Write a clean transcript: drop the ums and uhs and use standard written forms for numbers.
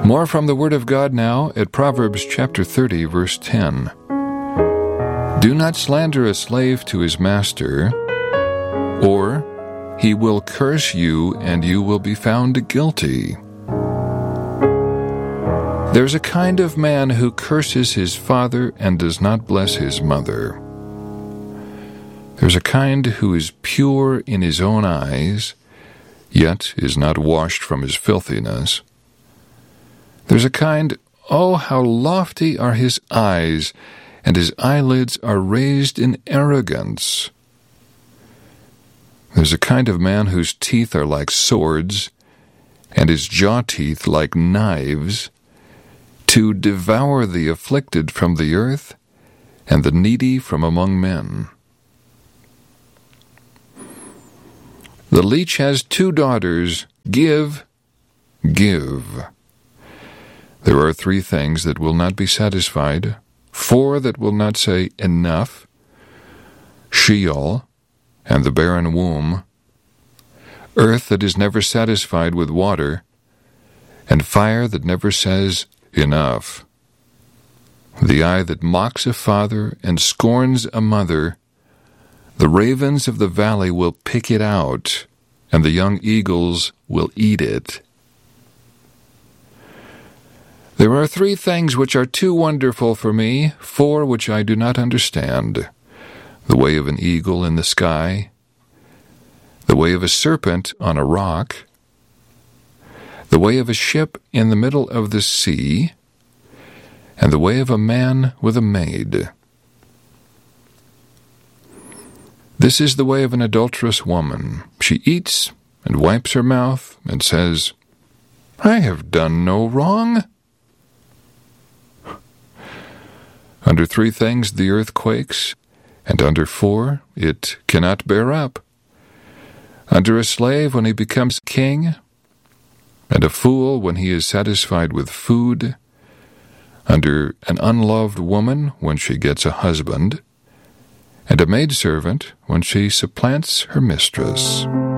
More from the Word of God now at Proverbs chapter 30, verse 10. Do not slander a slave to his master, or he will curse you and you will be found guilty. There's a kind of man who curses his father and does not bless his mother. There's a kind who is pure in his own eyes, yet is not washed from his filthiness. There's a kind, oh, how lofty are his eyes, and his eyelids are raised in arrogance. There's a kind of man whose teeth are like swords, and his jaw teeth like knives, to devour the afflicted from the earth, and the needy from among men. The leech has 2 daughters. Give, give. There are 3 things that will not be satisfied, 4 that will not say enough: Sheol, and the barren womb, earth that is never satisfied with water, and fire that never says enough. The eye that mocks a father and scorns a mother, the ravens of the valley will pick it out, and the young eagles will eat it. There are 3 things which are too wonderful for me, 4 which I do not understand: the way of an eagle in the sky, the way of a serpent on a rock, the way of a ship in the middle of the sea, and the way of a man with a maid. This is the way of an adulterous woman. She eats and wipes her mouth and says, I have done no wrong. Under 3 things the earth quakes, and under 4 it cannot bear up: under a slave when he becomes king, and a fool when he is satisfied with food, under an unloved woman when she gets a husband, and a maidservant when she supplants her mistress.